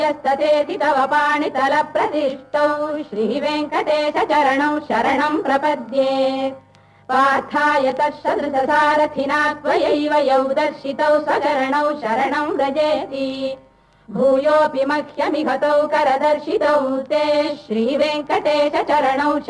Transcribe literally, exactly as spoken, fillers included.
यस्ततेति तव पाणितल प्रतिष्ठौ श्रीवेङ्कटेश चरणौ शरणं प्रपद्ये पार्थाय तत्सदृशसारथिना त्वयैव यौ दर्शितौ स्वचरणौ शरणं व्रजेति भूयोऽपि मह्यमिहतौ करदर्शितौ ते श्रीवेङ्कटेश चरणौ